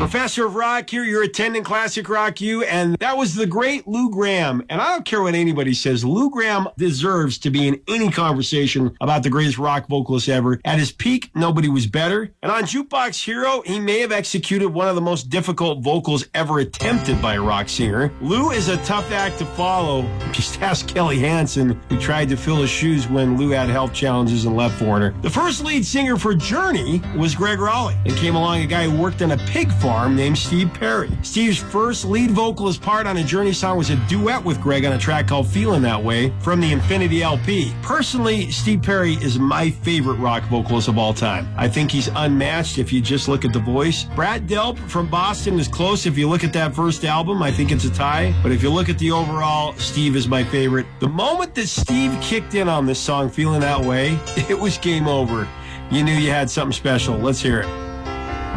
Professor of Rock here. You're attending Classic Rock U, and that was the great Lou Gramm. And I don't care what anybody says. Lou Gramm deserves to be in any conversation about the greatest rock vocalist ever. At his peak, nobody was better. And on Jukebox Hero, he may have executed one of the most difficult vocals ever attempted by a rock singer. Lou is a tough act to follow. Just ask Kelly Hansen, who tried to fill his shoes when Lou had health challenges and left Foreigner. The first lead singer for Journey was Greg Raleigh. And came along a guy who worked on a pig farm named Steve Perry. Steve's first lead vocalist part on a Journey song was a duet with Greg on a track called Feelin' That Way from the Infinity LP. Personally, Steve Perry is my favorite rock vocalist of all time. I think he's unmatched if you just look at the voice. Brad Delp from Boston is close if you look at that first album. I think it's a tie. But if you look at the overall, Steve is my favorite. The moment that Steve kicked in on this song, Feelin' That Way, it was game over. You knew you had something special. Let's hear it.